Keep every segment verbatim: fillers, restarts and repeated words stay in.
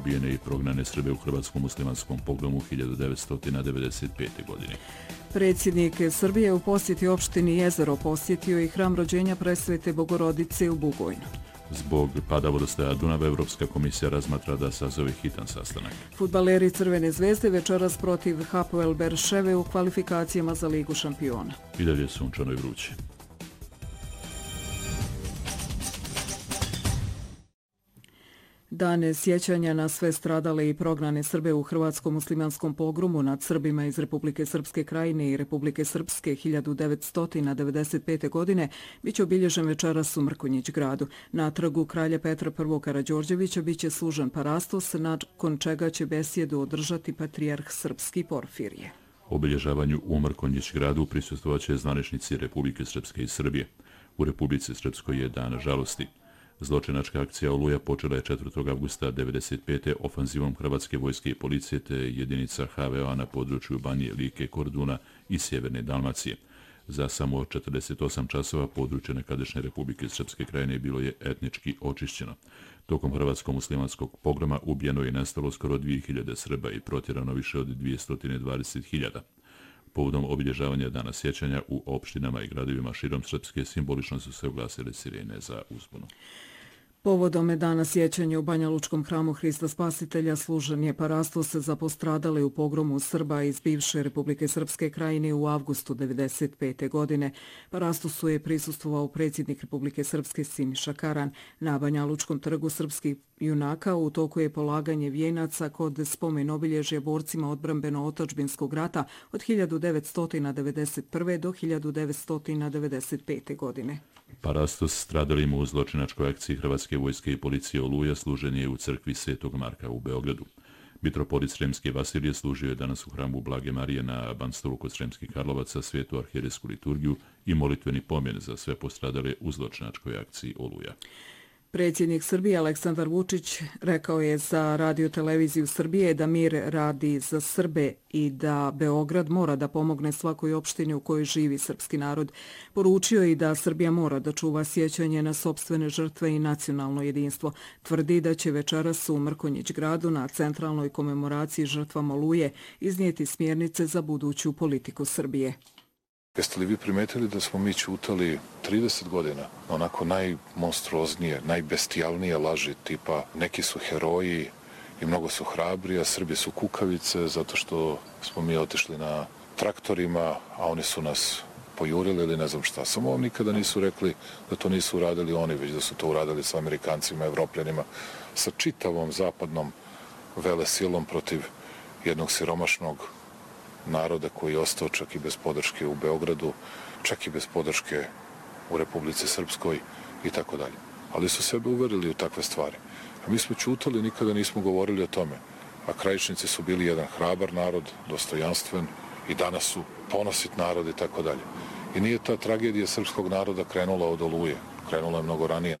ubijene i prognane Srbe u hrvatskom muslimanskom pogromu hiljadu devetsto devedeset pete. godine. Predsjednik Srbije u posjeti opštini Jezero posjetio i hram rođenja Presvete Bogorodice u Bugojnu. Zbog pada vodostaja Dunava, Evropska komisija razmatra da sazove hitan sastanak. Fudbaleri Crvene zvezde večeras protiv Hapoel Berševe u kvalifikacijama za Ligu šampiona. I dalje sunčano i vruće. Dan sjećanja na sve stradale i prognane Srbe u hrvatskom muslimanskom pogromu nad Srbima iz Republike Srpske Krajine i Republike Srpske hiljadu devetsto devedeset pete. godine biće obilježen večeras u Mrkonjić gradu. Na trgu kralja Petra I. Karađorđevića biće služen parastos, nakon čega će besjedu održati patrijarh srpski Porfirije. Obilježavanju u Mrkonjić gradu prisustvovaće zvaničnici Republike Srpske i Srbije. U Republici Srpskoj je dan žalosti. Zločinačka akcija Oluja počela je četvrtog avgusta devedeset pete. ofanzivom Hrvatske vojske i policije te jedinica ha ve o na području Banije, Like, Korduna i Sjeverne Dalmacije. Za samo četrdeset osam časova područje nekadašnje Republike Srpske Krajine bilo je etnički očišćeno. Tokom hrvatsko-muslimanskog pogroma ubijeno je nestalo skoro dvije hiljade Srba i protjerano više od dvjesto dvadeset hiljada. Povodom obilježavanja dana sjećanja u opštinama i gradovima širom Srpske simbolično su se oglasile sirene za uzbunu. Povodom dana sjećanja u Banja Lučkom hramu Hrista Spasitelja služen je parastos za postradale u pogromu Srba iz bivše Republike Srpske Krajine u avgustu devedeset pete. godine. Parastosu je prisustvovao predsjednik Republike Srpske Siniša Karan. Na Banja Lučkom trgu srpskih junaka u toku je polaganje vijenaca kod spomen obilježja borcima odbrambeno-otačbinskog rata od hiljadu devetsto devedeset prve. do hiljadu devetsto devedeset pete. godine. Parastos stradalima u zločinačkoj akciji Hrvatske vojske i policije Oluja služen je u crkvi Svetog Marka u Beogradu. Mitropolit Sremski Vasilije služio je danas u hramu Blage Marije na Banstolu kod Sremskih Karlovaca svetu arhijerejsku liturgiju i molitveni pomen za sve postradale u zločinačkoj akciji Oluja. Predsjednik Srbije Aleksandar Vučić rekao je za radio-televiziju Srbije da mir radi za Srbe i da Beograd mora da pomogne svakoj opštini u kojoj živi srpski narod. Poručio je i da Srbija mora da čuva sjećanje na sopstvene žrtve i nacionalno jedinstvo. Tvrdi da će večeras u Mrkonjić gradu na centralnoj komemoraciji žrtvama Oluje iznijeti smjernice za buduću politiku Srbije. Jeste li vi primetili da smo mi ćutali trideset godina onako najmonstruoznije, najbestijalnije laži tipa neki su heroji i mnogo su hrabri, a Srbi su kukavice zato što smo mi otišli na traktorima, a oni su nas pojurili ili ne znam šta. Samo vam nikada nisu rekli da to nisu uradili oni, već da su to uradili sa Amerikancima, Evropljanima, sa čitavom zapadnom velesilom protiv jednog siromašnog naroda koji je ostao čak i bez podrške u Beogradu, čak i bez podrške u Republici Srpskoj i tako dalje. Ali su sebe uverili u takve stvari. A mi smo ćutali, nikada nismo govorili o tome. A Krajišnici su bili jedan hrabar narod, dostojanstven i danas su ponosit narod i tako dalje. I nije ta tragedija srpskog naroda krenula od Oluje, krenula je mnogo ranije.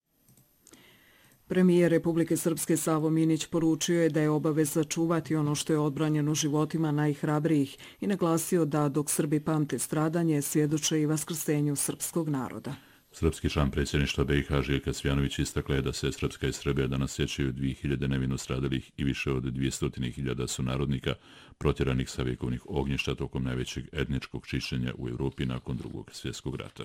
Premijer Republike Srpske Savo Minić poručio je da je obaveza čuvati ono što je odbranjeno životima najhrabrijih i naglasio da dok Srbi pamte stradanje, svjedoče i vaskrsenju srpskog naroda. Srpski član predsjedništva be i ha Željka Cvjanović istakla je da se Srpska i Srbija danas sjećaju dvije hiljade nevino stradalih i više od dvjesto hiljada sunarodnika protjeranih sa vjekovnih ognjišta tokom najvećeg etničkog čišćenja u Europi nakon drugog svjetskog rata.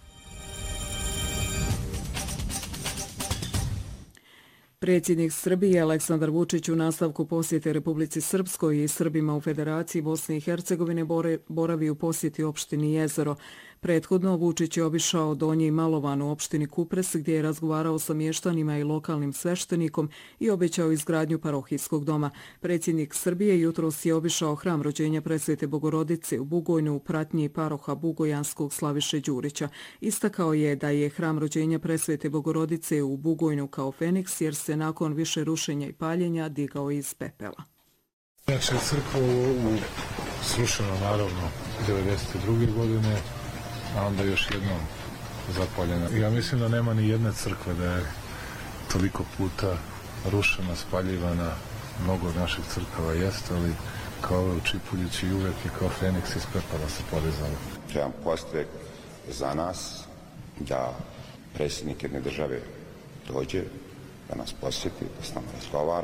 Predsjednik Srbije Aleksandar Vučić u nastavku posjete Republici Srpskoj i Srbima u Federaciji Bosne i Hercegovine boravi u posjeti opštini Jezero. Prethodno Vučić je obišao Donji Malovan u opštini Kupres gdje je razgovarao sa mještanima i lokalnim sveštenikom i obećao izgradnju parohijskog doma. Predsjednik Srbije jutros je obišao hram rođenja Presvete Bogorodice u Bugojnu u pratnji paroha Bugojanskog Slaviše Đurića. Istakao je da je hram rođenja Presvete Bogorodice u Bugojnu kao Feniks jer se nakon više rušenja i paljenja digao iz pepela. Naša crkva u srušeno naravno devedeset druge. godine, a onda još jednom zapaljena. Ja mislim da nema ni jedne crkve da je toliko puta rušena, spaljivana. Mnogo od naših crkava jeste, ali kao ove u Čipuljići uvek je kao Feniks iz pepela se podizala. Jedan podstrek za nas da predsjednik jedne države dođe, da nas posjeti, da s nama razgovara.